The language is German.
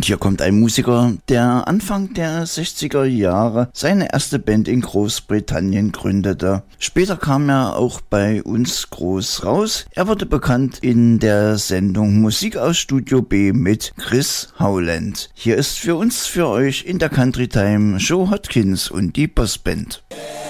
Und hier kommt ein Musiker, der Anfang der 60er Jahre seine erste Band in Großbritannien gründete. Später kam er auch bei uns groß raus. Er wurde bekannt in der Sendung Musik aus Studio B mit Chris Howland. Hier ist für uns, für euch in der Country Time Joe Hodkins und die Boss Band.